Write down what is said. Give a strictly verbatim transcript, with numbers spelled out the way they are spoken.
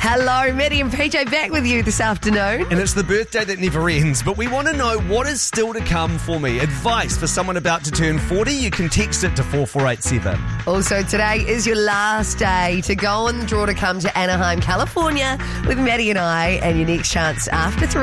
Hello, Maddie and P J back with you this afternoon. And it's the birthday that never ends, but we want to know what is still to come for me. Advice for someone about to turn forty, you can text it to four four eight seven. Also, today is your last day to go on the draw to come to Anaheim, California with Maddie and I, and your next chance after three.